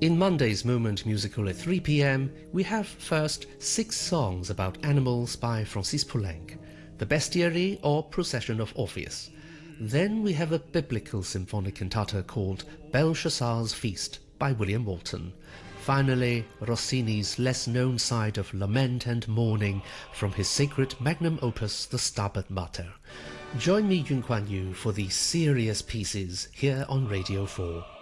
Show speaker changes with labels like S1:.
S1: In Monday's Moment Musical at 3 p.m, we have first 6 songs about animals by Francis Poulenc, the Bestiary or Procession of Orpheus. Then we have a biblical symphonic cantata called Belshazzar's Feast by William Walton. Finally, Rossini's less-known side of lament and mourning from his sacred magnum opus, the Stabat Mater. Join me, Yun Kuan Yu, for these serious pieces here on Radio 4.